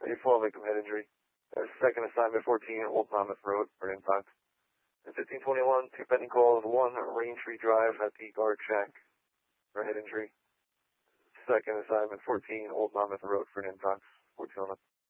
A fall victim head injury. Second assignment 14 Old Monmouth Road for an impact. At 1521, 2 pending calls, 1 Raintree Drive at the guard shack for head injury. Second assignment 14 Old Monmouth Road for an impact. 14